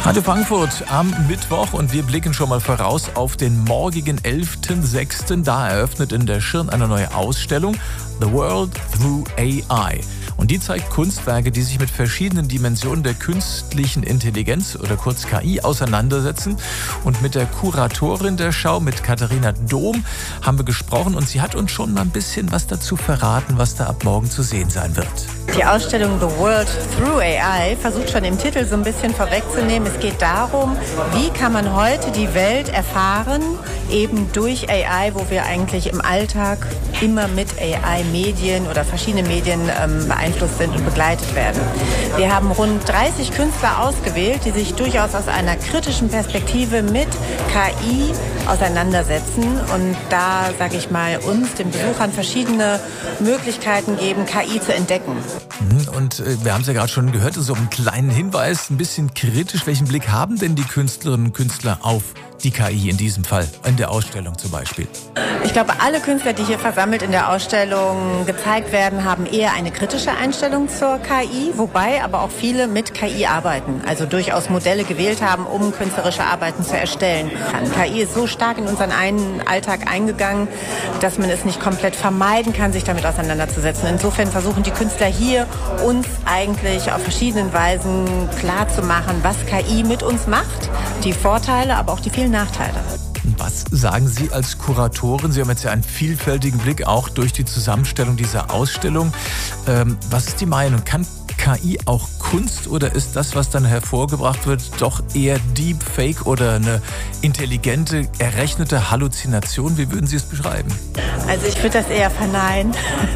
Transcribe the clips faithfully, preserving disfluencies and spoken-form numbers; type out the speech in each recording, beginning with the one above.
Radio Frankfurt am Mittwoch und wir blicken schon mal voraus auf den morgigen elften sechsten Da eröffnet in der Schirn eine neue Ausstellung, The World Through A I. Und die zeigt Kunstwerke, die sich mit verschiedenen Dimensionen der künstlichen Intelligenz oder kurz K I auseinandersetzen. Und mit der Kuratorin der Schau, mit Katharina Dohm, haben wir gesprochen und sie hat uns schon mal ein bisschen was dazu verraten, was da ab morgen zu sehen sein wird. Die Ausstellung The World Through A I versucht schon im Titel so ein bisschen vorwegzunehmen. Es geht darum, wie kann man heute die Welt erfahren, eben durch A I, wo wir eigentlich im Alltag immer mit A I-Medien oder verschiedene Medien ähm, beeinflusst sind und begleitet werden. Wir haben rund dreißig Künstler ausgewählt, die sich durchaus aus einer kritischen Perspektive mit K I auseinandersetzen und da, sage ich mal, uns, den Besuchern, verschiedene Möglichkeiten geben, K I zu entdecken. Und äh, wir haben es ja gerade schon gehört, so einen kleinen Hinweis, ein bisschen kritisch. Welchen Blick haben denn die Künstlerinnen und Künstler auf die K I in diesem Fall, in der Ausstellung zum Beispiel? Ich glaube, alle Künstler, die hier versammelt in der Ausstellung gezeigt werden, haben eher eine kritische Einstellung zur K I, wobei aber auch viele mit K I arbeiten, also durchaus Modelle gewählt haben, um künstlerische Arbeiten zu erstellen. K I ist so stark in unseren einen Alltag eingegangen, dass man es nicht komplett vermeiden kann, sich damit auseinanderzusetzen. Insofern versuchen die Künstler hier, uns eigentlich auf verschiedenen Weisen klarzumachen, was K I mit uns macht, die Vorteile, aber auch die vielen Nachteile. Was sagen Sie als Kuratorin? Sie haben jetzt ja einen vielfältigen Blick auch durch die Zusammenstellung dieser Ausstellung. Ähm, was ist die Meinung? Kann K I auch Kunst oder ist das, was dann hervorgebracht wird, doch eher Deepfake oder eine intelligente, errechnete Halluzination? Wie würden Sie es beschreiben? Also ich würde das eher verneinen.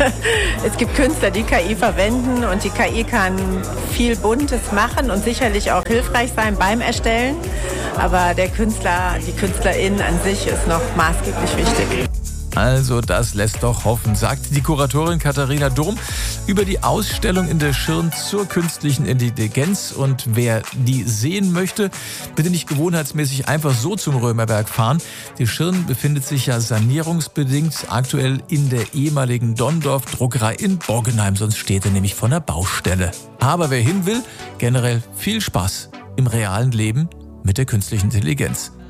Es gibt Künstler, die K I verwenden und die K I kann viel Buntes machen und sicherlich auch hilfreich sein beim Erstellen. Aber der Künstler, die Künstlerin an sich ist noch maßgeblich wichtig. Also das lässt doch hoffen, sagt die Kuratorin Katharina Dohm über die Ausstellung in der Schirn zur künstlichen Intelligenz. Und wer die sehen möchte, bitte nicht gewohnheitsmäßig einfach so zum Römerberg fahren. Die Schirn befindet sich ja sanierungsbedingt aktuell in der ehemaligen Donndorf-Druckerei in Boggenheim, sonst steht er nämlich von der Baustelle. Aber wer hin will, generell viel Spaß im realen Leben mit der künstlichen Intelligenz.